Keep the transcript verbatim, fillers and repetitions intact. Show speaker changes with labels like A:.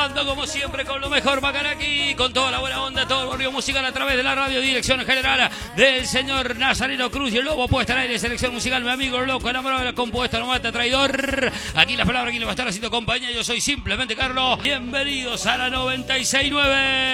A: Arrancando como siempre con lo mejor Macaraki, con toda la buena onda, todo el barrio musical a través de la radio, dirección general del señor Nazareno Cruz y el Lobo puesta al aire, selección musical, mi amigo loco, enamorado de la compuesta, no mata, traidor. Aquí las palabras, aquí le va a estar haciendo compañía, yo soy simplemente Carlos. Bienvenidos a la noventa y seis punto nueve.